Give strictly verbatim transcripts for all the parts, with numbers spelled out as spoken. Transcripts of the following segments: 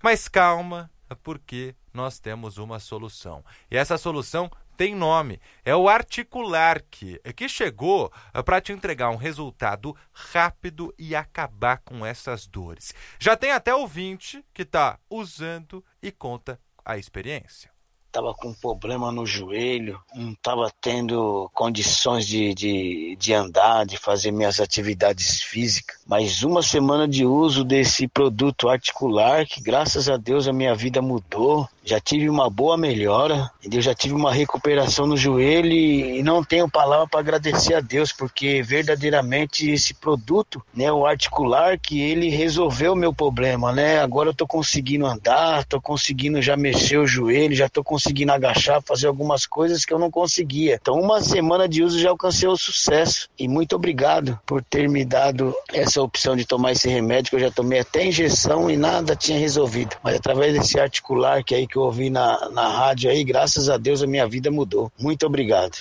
Mas calma, porque nós temos uma solução. E essa solução tem nome, é o Articulark, que chegou para te entregar um resultado rápido e acabar com essas dores. Já tem até ouvinte que está usando e conta a experiência. Estava com problema no joelho, não estava tendo condições de, de, de andar, de fazer minhas atividades físicas. Mas uma semana de uso desse produto articular, que graças a Deus a minha vida mudou. Já tive uma boa melhora, eu já tive uma recuperação no joelho e não tenho palavra para agradecer a Deus, porque verdadeiramente esse produto, né, o articular, que ele resolveu o meu problema, né? Agora eu estou conseguindo andar, estou conseguindo já mexer o joelho, já estou conseguindo agachar, fazer algumas coisas que eu não conseguia. Então uma semana de uso já alcancei o sucesso e muito obrigado por ter me dado essa opção de tomar esse remédio, que eu já tomei até injeção e nada tinha resolvido. Mas através desse articular que aí que eu ouvi na, na rádio aí, graças a Deus a minha vida mudou. Muito obrigado.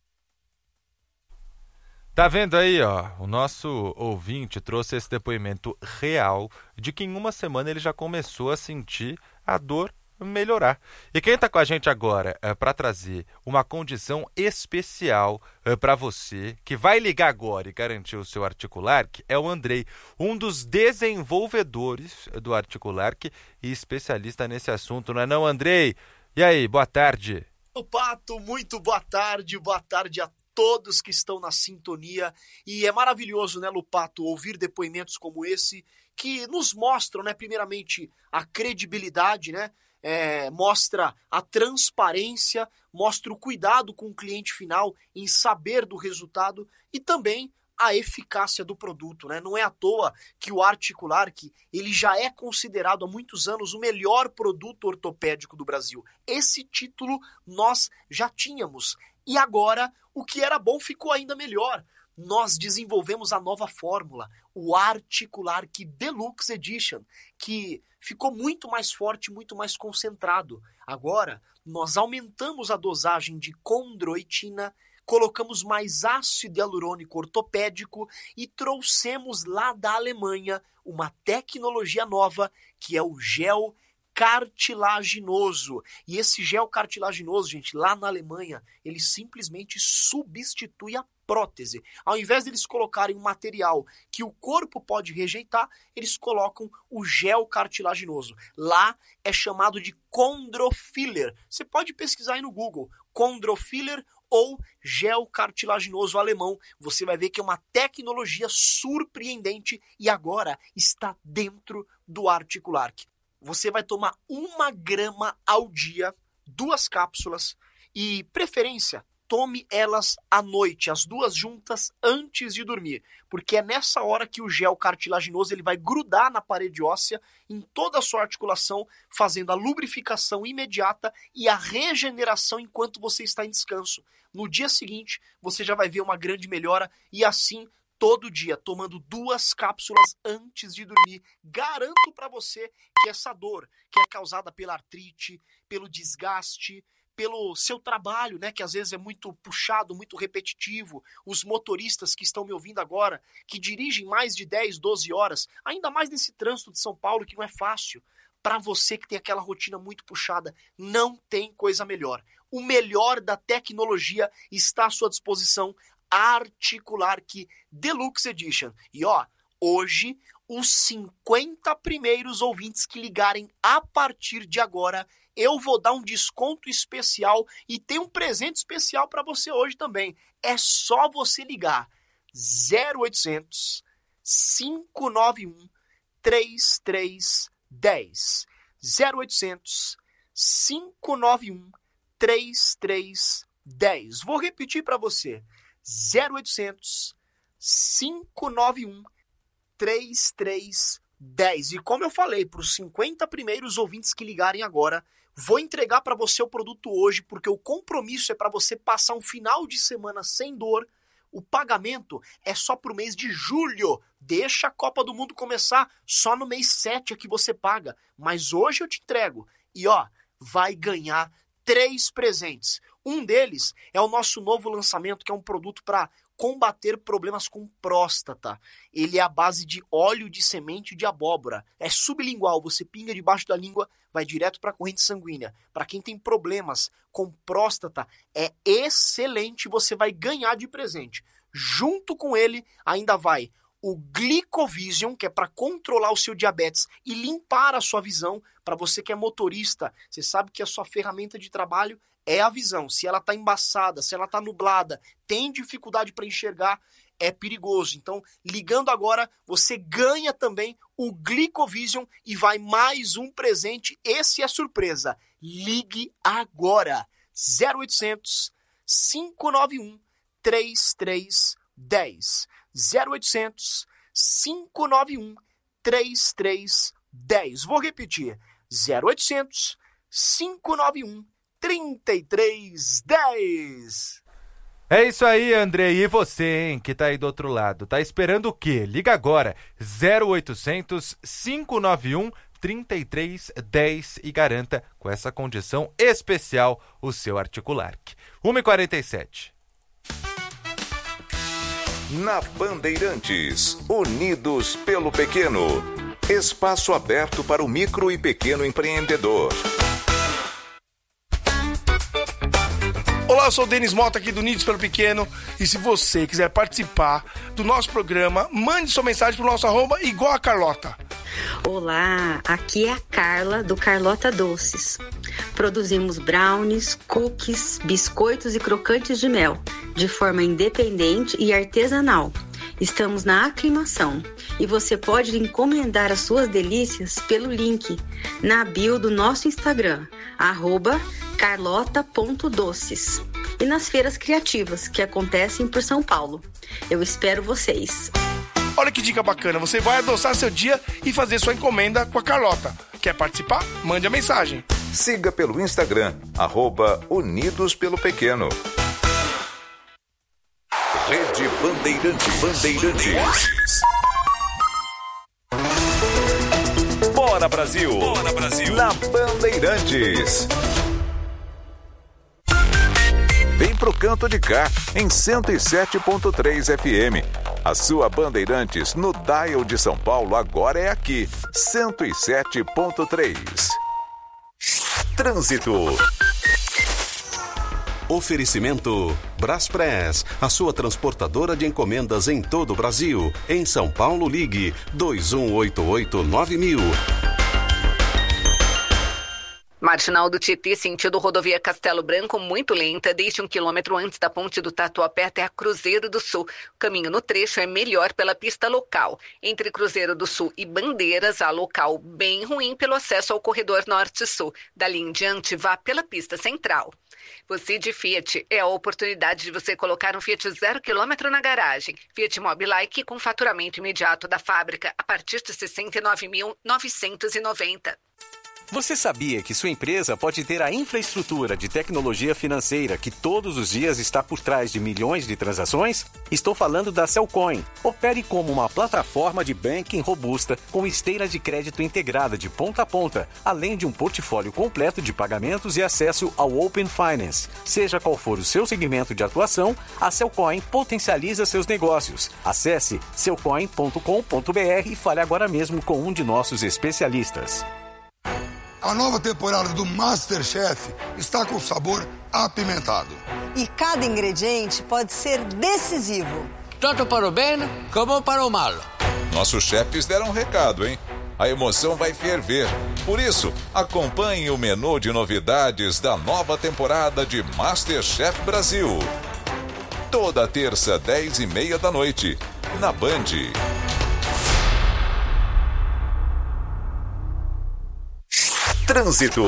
Tá vendo aí, ó, o nosso ouvinte trouxe esse depoimento real de que em uma semana ele já começou a sentir a dor melhorar. E quem está com a gente agora é, para trazer uma condição especial é, para você, que vai ligar agora e garantir o seu Articulark, é o Andrei, um dos desenvolvedores do Articulark e especialista nesse assunto, não é não, Andrei? E aí, boa tarde. O Pato, muito boa tarde, boa tarde a todos que estão na sintonia. E é maravilhoso, né, Lupato, ouvir depoimentos como esse, que nos mostram, né, primeiramente, a credibilidade, né, É, mostra a transparência, mostra o cuidado com o cliente final em saber do resultado e também a eficácia do produto, né? Não é à toa que o Articulark, ele já é considerado há muitos anos o melhor produto ortopédico do Brasil. Esse título nós já tínhamos e agora o que era bom ficou ainda melhor. Nós desenvolvemos a nova fórmula, o Articulark Deluxe Edition, que ficou muito mais forte, muito mais concentrado. Agora, nós aumentamos a dosagem de condroitina, colocamos mais ácido hialurônico ortopédico e trouxemos lá da Alemanha uma tecnologia nova, que é o gel cartilaginoso. E esse gel cartilaginoso, gente, lá na Alemanha, ele simplesmente substitui a prótese. Ao invés de eles colocarem um material que o corpo pode rejeitar, eles colocam o gel cartilaginoso. Lá é chamado de chondrofiller. Você pode pesquisar aí no Google, chondrofiller ou gel cartilaginoso alemão. Você vai ver que é uma tecnologia surpreendente e agora está dentro do Articulark. Você vai tomar uma grama ao dia, duas cápsulas e, preferência, tome elas à noite, as duas juntas antes de dormir, porque é nessa hora que o gel cartilaginoso ele vai grudar na parede óssea em toda a sua articulação, fazendo a lubrificação imediata e a regeneração enquanto você está em descanso. No dia seguinte, você já vai ver uma grande melhora e assim todo dia, tomando duas cápsulas antes de dormir. Garanto para você que essa dor, que é causada pela artrite, pelo desgaste, pelo seu trabalho, né, que às vezes é muito puxado, muito repetitivo, os motoristas que estão me ouvindo agora, que dirigem mais de dez, doze horas, ainda mais nesse trânsito de São Paulo, que não é fácil. Para você que tem aquela rotina muito puxada, não tem coisa melhor. O melhor da tecnologia está à sua disposição, Articulark Deluxe Edition. E ó, hoje, os cinquenta primeiros ouvintes que ligarem a partir de agora, eu vou dar um desconto especial e tem um presente especial para você hoje também. É só você ligar zero oitocentos, cinco nove um, três três um zero. zero oitocentos, cinco nove um, três três um zero. Vou repetir para você. zero oitocentos, cinco nove um, três três um zero. E como eu falei, para os cinquenta primeiros ouvintes que ligarem agora, vou entregar para você o produto hoje, porque o compromisso é para você passar um final de semana sem dor. O pagamento é só para o mês de julho. Deixa a Copa do Mundo começar, só no mês sete é que você paga. Mas hoje eu te entrego. E ó, vai ganhar três presentes. Um deles é o nosso novo lançamento, que é um produto para combater problemas com próstata. Ele é à base de óleo de semente de abóbora. É sublingual, você pinga debaixo da língua, vai direto para a corrente sanguínea. Para quem tem problemas com próstata, é excelente, você vai ganhar de presente. Junto com ele, ainda vai o Glicovision, que é para controlar o seu diabetes e limpar a sua visão. Para você que é motorista, você sabe que a sua ferramenta de trabalho é a visão. Se ela está embaçada, se ela está nublada, tem dificuldade para enxergar, é perigoso. Então, ligando agora, você ganha também o Glicovision e vai mais um presente. Esse é surpresa. Ligue agora. zero oitocentos, cinco nove um, três três um zero. zero oitocentos, cinco nove um, três três um zero. Vou repetir. zero oitocentos, cinco nove um, três três um zero. É isso aí, André. E você, hein, que tá aí do outro lado? Tá esperando o quê? Liga agora. zero oitocentos, cinco nove um, três três um zero e garanta, com essa condição especial, o seu Articularc. uma e quarenta e sete. Na Bandeirantes, Unidos pelo Pequeno. Espaço aberto para o micro e pequeno empreendedor. Olá, eu sou o Denis Mota aqui do Unidos pelo Pequeno. E se você quiser participar do nosso programa, mande sua mensagem pro nosso arroba igual a Carlota. Olá, aqui é a Carla do Carlota Doces. Produzimos brownies, cookies, biscoitos e crocantes de mel, de forma independente e artesanal. Estamos na Aclimação e você pode encomendar as suas delícias pelo link na bio do nosso Instagram, arroba carlota ponto doces, e nas feiras criativas que acontecem por São Paulo. Eu espero vocês. Olha que dica bacana, você vai adoçar seu dia e fazer sua encomenda com a Carlota. Quer participar? Mande a mensagem. Siga pelo Instagram, arroba Unidos pelo Pequeno. Rede Bandeirante Bandeirantes. Bora Brasil! Bora Brasil! Na Bandeirantes. Vem pro canto de cá, em cento e sete ponto três F M. A sua Bandeirantes no dial de São Paulo agora é aqui, cento e sete ponto três. Trânsito. Oferecimento Braspress, a sua transportadora de encomendas em todo o Brasil. Em São Paulo, ligue dois um oito oito nove mil. Marginal do Tietê, sentido rodovia Castelo Branco, muito lenta, desde um quilômetro antes da ponte do Tatuapé até a Cruzeiro do Sul. O caminho no trecho é melhor pela pista local. Entre Cruzeiro do Sul e Bandeiras, há local bem ruim pelo acesso ao corredor norte-sul. Dali em diante, vá pela pista central. Você de Fiat, é a oportunidade de você colocar um Fiat zero quilômetro na garagem. Fiat Mobilike com faturamento imediato da fábrica a partir de sessenta e nove mil novecentos e noventa. Você sabia que sua empresa pode ter a infraestrutura de tecnologia financeira que todos os dias está por trás de milhões de transações? Estou falando da Cellcoin. Opere como uma plataforma de banking robusta com esteira de crédito integrada de ponta a ponta, além de um portfólio completo de pagamentos e acesso ao Open Finance. Seja qual for o seu segmento de atuação, a Cellcoin potencializa seus negócios. Acesse cellcoin ponto com ponto b r e fale agora mesmo com um de nossos especialistas. A nova temporada do MasterChef está com sabor apimentado. E cada ingrediente pode ser decisivo. Tanto para o bem como para o mal. Nossos chefes deram um recado, hein? A emoção vai ferver. Por isso, acompanhe o menu de novidades da nova temporada de MasterChef Brasil. Toda terça, dez e meia da noite, na Band. Trânsito.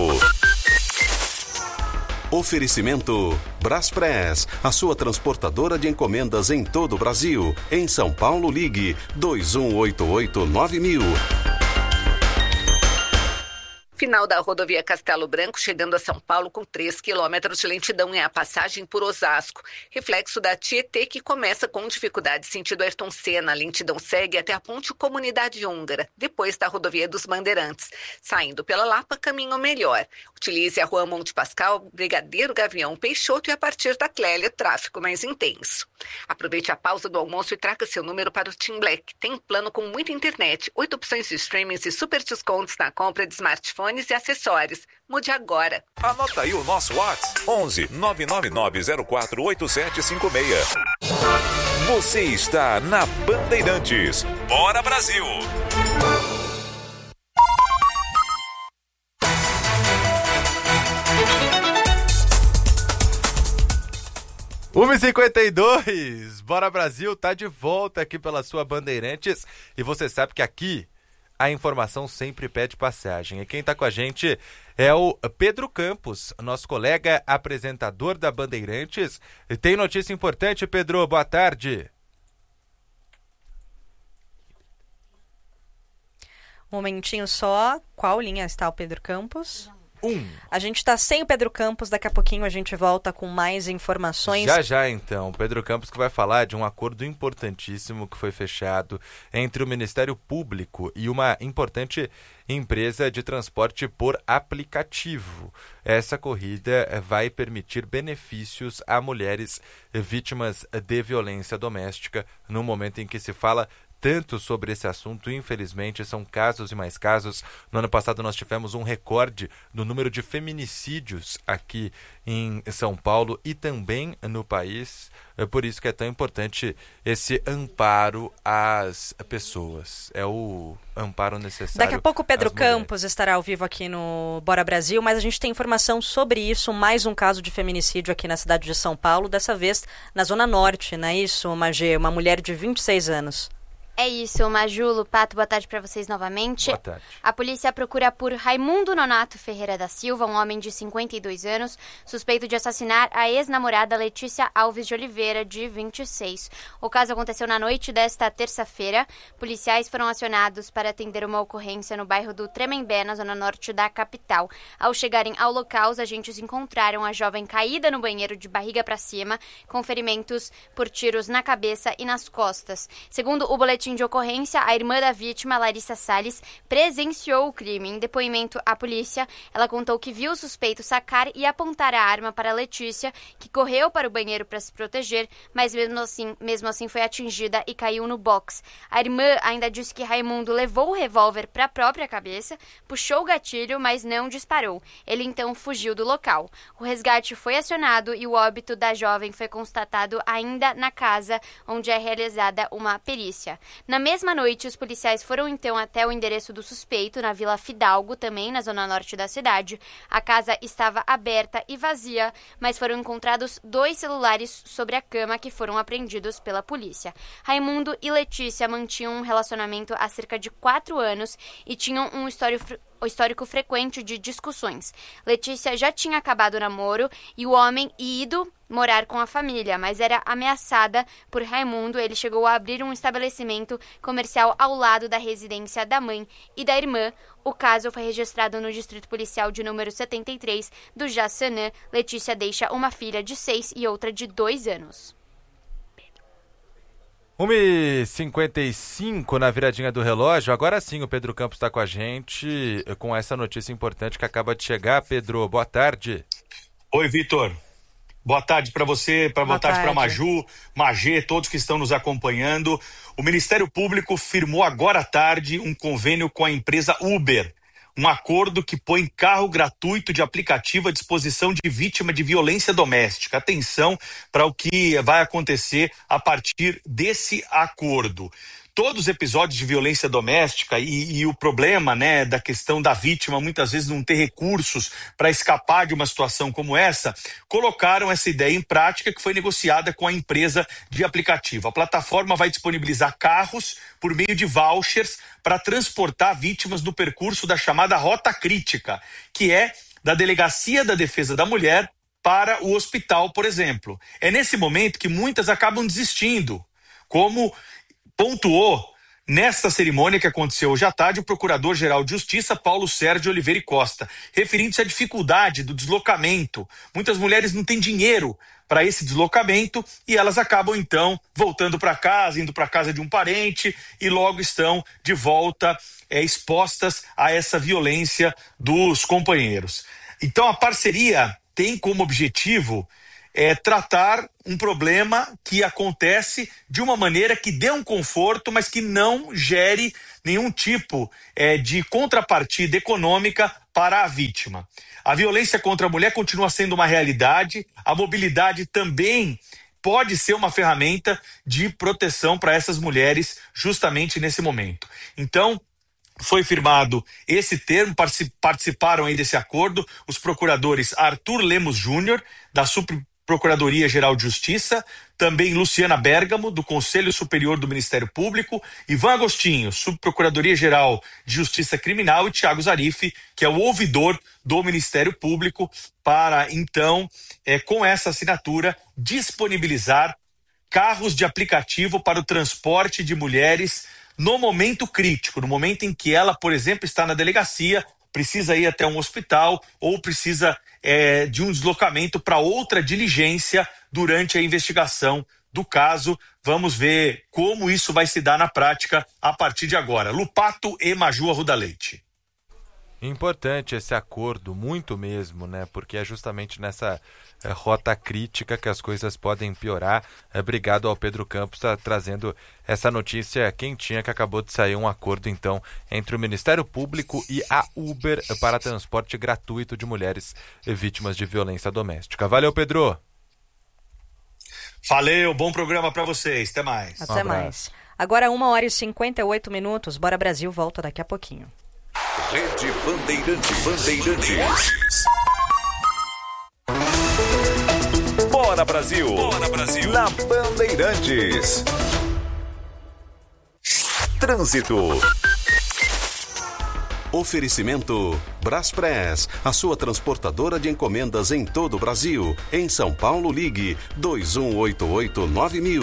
Oferecimento Braspress, a sua transportadora de encomendas em todo o Brasil. Em São Paulo, ligue dois um oito oito nove mil. Final da rodovia Castelo Branco, chegando a São Paulo com três quilômetros de lentidão é a passagem por Osasco. Reflexo da Tietê, que começa com dificuldade sentido Ayrton Senna. A lentidão segue até a ponte Comunidade Húngara, depois da rodovia dos Bandeirantes. Saindo pela Lapa, caminho melhor. Utilize a rua Monte Pascal, Brigadeiro Gavião Peixoto e a partir da Clélia, tráfego mais intenso. Aproveite a pausa do almoço e traga seu número para o Team Black. Tem plano com muita internet, oito opções de streaming e super descontos na compra de smartphone e acessórios. Mude agora. Anota aí o nosso WhatsApp: onze nove nove nove zero quatro oito sete cinco seis. Você está na Bandeirantes. Bora, Brasil! uma e cinquenta e dois, Bora Brasil, tá de volta aqui pela sua Bandeirantes. E você sabe que aqui a informação sempre pede passagem. E quem está com a gente é o Pedro Campos, nosso colega apresentador da Bandeirantes. E tem notícia importante, Pedro. Boa tarde. Um momentinho só. Qual linha está o Pedro Campos? Um. A gente está sem o Pedro Campos, daqui a pouquinho a gente volta com mais informações. Já, já então, Pedro Campos que vai falar de um acordo importantíssimo que foi fechado entre o Ministério Público e uma importante empresa de transporte por aplicativo. Essa corrida vai permitir benefícios a mulheres vítimas de violência doméstica no momento em que se fala tanto sobre esse assunto. Infelizmente, são casos e mais casos. No ano passado nós tivemos um recorde no número de feminicídios aqui em São Paulo e também no país. É por isso que é tão importante esse amparo às pessoas. É o amparo necessário. Daqui a pouco o Pedro Campos estará ao vivo aqui no Bora Brasil, mas a gente tem informação sobre isso. Mais um caso de feminicídio aqui na cidade de São Paulo, dessa vez na Zona Norte, não é isso, Magê? Uma mulher de vinte e seis anos. É isso, Maju, Pato, boa tarde para vocês novamente. Boa tarde. A polícia procura por Raimundo Nonato Ferreira da Silva, um homem de cinquenta e dois anos, suspeito de assassinar a ex-namorada Letícia Alves de Oliveira, de vinte e seis. O caso aconteceu na noite desta terça-feira. Policiais foram acionados para atender uma ocorrência no bairro do Tremembé, na zona norte da capital. Ao chegarem ao local, os agentes encontraram a jovem caída no banheiro de barriga para cima, com ferimentos por tiros na cabeça e nas costas. Segundo o boletim de ocorrência, a irmã da vítima, Larissa Salles, presenciou o crime. Em depoimento à polícia, ela contou que viu o suspeito sacar e apontar a arma para Letícia, que correu para o banheiro para se proteger, mas mesmo assim, mesmo assim foi atingida e caiu no box. A irmã ainda disse que Raimundo levou o revólver para a própria cabeça, puxou o gatilho, mas não disparou. Ele então fugiu do local. O resgate foi acionado e o óbito da jovem foi constatado ainda na casa onde é realizada uma perícia. Na mesma noite, os policiais foram então até o endereço do suspeito, na Vila Fidalgo, também na zona norte da cidade. A casa estava aberta e vazia, mas foram encontrados dois celulares sobre a cama que foram apreendidos pela polícia. Raimundo e Letícia mantinham um relacionamento há cerca de quatro anos e tinham um histórico o histórico frequente de discussões. Letícia já tinha acabado o namoro e o homem ido morar com a família, mas era ameaçada por Raimundo. Ele chegou a abrir um estabelecimento comercial ao lado da residência da mãe e da irmã. O caso foi registrado no Distrito Policial de número setenta e três do Jaçanã. Letícia deixa uma filha de seis e outra de dois anos. uma e cinquenta e cinco na viradinha do relógio. Agora sim o Pedro Campos está com a gente com essa notícia importante que acaba de chegar. Pedro, boa tarde. Oi, Vitor. Boa tarde para você, pra, boa, boa tarde para Maju, Magê, todos que estão nos acompanhando. O Ministério Público firmou agora à tarde um convênio com a empresa Uber. Um acordo que põe carro gratuito de aplicativo à disposição de vítima de violência doméstica. Atenção para o que vai acontecer a partir desse acordo. Todos os episódios de violência doméstica e, e o problema, né, da questão da vítima muitas vezes não ter recursos para escapar de uma situação como essa, colocaram essa ideia em prática que foi negociada com a empresa de aplicativo. A plataforma vai disponibilizar carros por meio de vouchers para transportar vítimas no percurso da chamada Rota Crítica, que é da Delegacia da Defesa da Mulher para o hospital, por exemplo. É nesse momento que muitas acabam desistindo, como pontuou nesta cerimônia que aconteceu hoje à tarde, o Procurador-Geral de Justiça, Paulo Sérgio Oliveira e Costa, referindo-se à dificuldade do deslocamento. Muitas mulheres não têm dinheiro para esse deslocamento e elas acabam, então, voltando para casa, indo para a casa de um parente e logo estão de volta é, expostas a essa violência dos companheiros. Então, a parceria tem como objetivo é, tratar um problema que acontece de uma maneira que dê um conforto, mas que não gere nenhum tipo é, de contrapartida econômica para a vítima. A violência contra a mulher continua sendo uma realidade, a mobilidade também pode ser uma ferramenta de proteção para essas mulheres justamente nesse momento. Então, foi firmado esse termo, participaram aí desse acordo os procuradores Arthur Lemos Júnior, da Subprocuradoria-Geral de Justiça, também Luciana Bergamo, do Conselho Superior do Ministério Público, Ivan Agostinho, Subprocuradoria-Geral de Justiça Criminal, e Thiago Zarif, que é o ouvidor do Ministério Público, para, então, é, com essa assinatura, disponibilizar carros de aplicativo para o transporte de mulheres no momento crítico, no momento em que ela, por exemplo, está na delegacia, precisa ir até um hospital ou precisa é, de um deslocamento para outra diligência durante a investigação do caso. Vamos ver como isso vai se dar na prática a partir de agora. Lupato e Maju Arruda Leite. Importante esse acordo, muito mesmo, né? Porque é justamente nessa é, rota crítica que as coisas podem piorar. É, obrigado ao Pedro Campos tá, trazendo essa notícia quentinha que acabou de sair um acordo, então, entre o Ministério Público e a Uber para transporte gratuito de mulheres vítimas de violência doméstica. Valeu, Pedro! Valeu, bom programa para vocês. Até mais. Até um mais. Agora uma hora e cinquenta e oito minutos. Bora Brasil, volta daqui a pouquinho. Rede Bandeirantes. Bandeirantes. Bora Brasil. Bora Brasil. Na Bandeirantes. Trânsito. Oferecimento Braspress, a sua transportadora de encomendas em todo o Brasil. Em São Paulo, ligue dois um oito oito nove mil.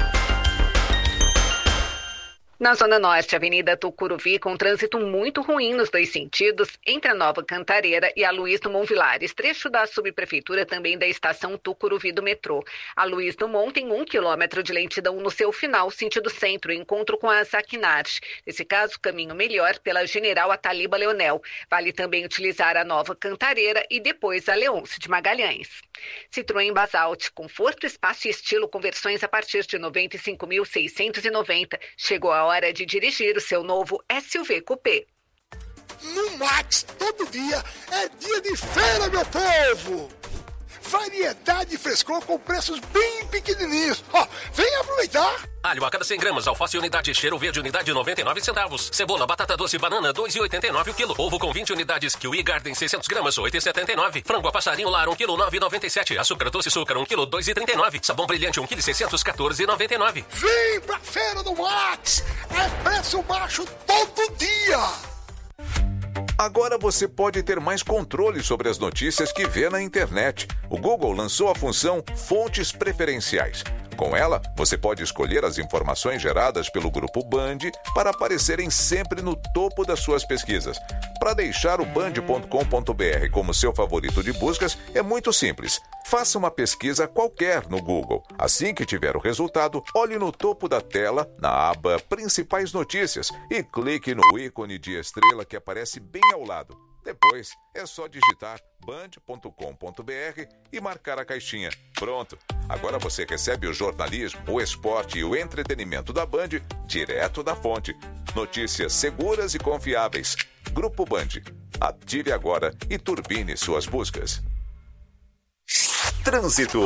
Na Zona Norte, Avenida Tucuruvi, com trânsito muito ruim nos dois sentidos, entre a Nova Cantareira e a Luiz Dumont Vilares, trecho da subprefeitura também da estação Tucuruvi do metrô. A Luiz Dumont tem um quilômetro de lentidão no seu final, sentido centro, encontro com a Saquinarte. Nesse caso, caminho melhor pela General Ataliba Leonel. Vale também utilizar a Nova Cantareira e depois a Leôncio de Magalhães. Citroën Basalt, conforto, espaço e estilo com versões a partir de noventa e cinco mil seiscentos e noventa. Chegou a hora de dirigir o seu novo S U V Coupé. No Max, todo dia é dia de feira, meu povo! Variedade e frescor com preços bem pequenininhos. Ó, vem aproveitar! Alho a cada cem gramas, alface unidade, cheiro verde unidade noventa e nove centavos. Cebola, batata doce, banana dois reais e oitenta e nove o quilo. Ovo com vinte unidades, Kiwi Garden seiscentos gramas, oito reais e setenta e nove. Frango a passarinho lar um quilo, nove reais e noventa e sete. Açúcar doce açúcar um quilo, dois reais e trinta e nove. Sabão brilhante um quilo, seiscentos, quatorze reais e noventa e nove. Vem pra feira do Max! É preço baixo todo dia! Agora você pode ter mais controle sobre as notícias que vê na internet. O Google lançou a função Fontes Preferenciais. Com ela, você pode escolher as informações geradas pelo Grupo Band para aparecerem sempre no topo das suas pesquisas. Para deixar o band ponto com ponto br como seu favorito de buscas, é muito simples. Faça uma pesquisa qualquer no Google. Assim que tiver o resultado, olhe no topo da tela, na aba Principais Notícias, e clique no ícone de estrela que aparece bem ao lado. Depois, é só digitar band ponto com ponto br e marcar a caixinha. Pronto! Agora você recebe o jornalismo, o esporte e o entretenimento da Band direto da fonte. Notícias seguras e confiáveis. Grupo Band. Ative agora e turbine suas buscas. Trânsito.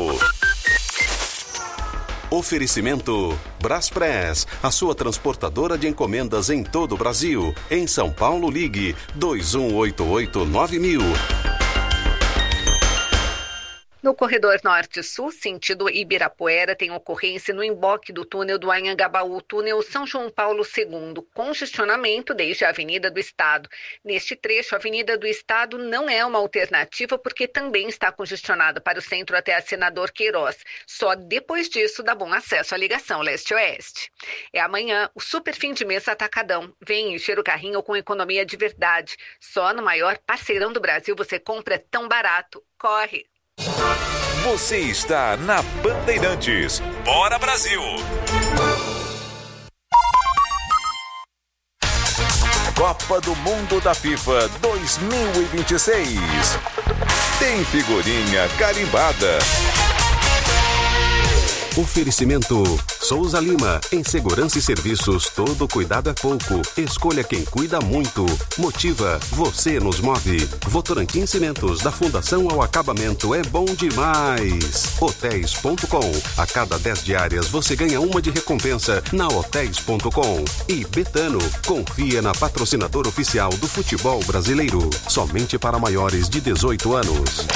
Oferecimento Braspress, a sua transportadora de encomendas em todo o Brasil. Em São Paulo, ligue dois um oito oito nove mil. No corredor norte-sul, sentido Ibirapuera, tem ocorrência no emboque do túnel do Anhangabaú, túnel São João Paulo segundo, congestionamento desde a Avenida do Estado. Neste trecho, a Avenida do Estado não é uma alternativa porque também está congestionada para o centro até a Senador Queiroz. Só depois disso dá bom acesso à ligação leste-oeste. É amanhã o super fim de mês Atacadão. Vem encher o carrinho com economia de verdade. Só no maior parceirão do Brasil você compra tão barato. Corre! Você está na Bandeirantes. Bora Brasil! Copa do Mundo da FIFA dois mil e vinte e seis. Tem figurinha carimbada. Oferecimento Souza Lima, em segurança e serviços, todo cuidado é pouco. Escolha quem cuida muito. Motiva, você nos move. Votorantim Cimentos, da fundação ao acabamento, é bom demais. Hotéis ponto com, a cada dez diárias você ganha uma de recompensa na hotéis ponto com. E Betano, confia na patrocinadora oficial do futebol brasileiro, somente para maiores de dezoito anos.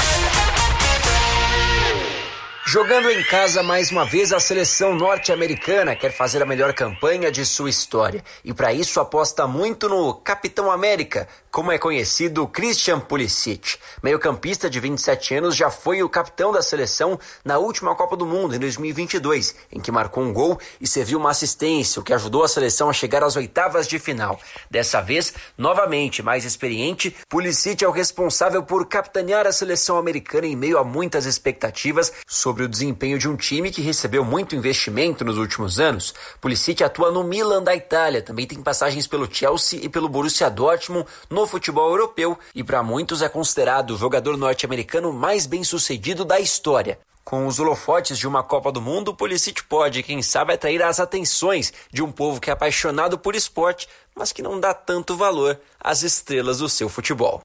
Jogando em casa mais uma vez, a seleção norte-americana quer fazer a melhor campanha de sua história. E para isso aposta muito no Capitão América, como é conhecido Christian Pulisic. Meio-campista de vinte e sete anos, já foi o capitão da seleção na última Copa do Mundo, em dois mil e vinte e dois, em que marcou um gol e serviu uma assistência, o que ajudou a seleção a chegar às oitavas de final. Dessa vez, novamente mais experiente, Pulisic é o responsável por capitanear a seleção americana em meio a muitas expectativas sobre o desempenho de um time que recebeu muito investimento nos últimos anos. Pulisic atua no Milan da Itália, também tem passagens pelo Chelsea e pelo Borussia Dortmund no futebol europeu e para muitos é considerado o jogador norte-americano mais bem-sucedido da história. Com os holofotes de uma Copa do Mundo, Pulisic pode, quem sabe, atrair as atenções de um povo que é apaixonado por esporte, mas que não dá tanto valor às estrelas do seu futebol.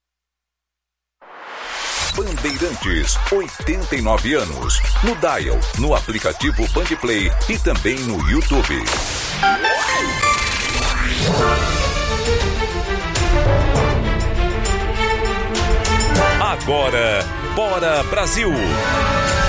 Bandeirantes, oitenta e nove anos. No Dial, no aplicativo Bandplay e também no YouTube. Agora, Bora Brasil!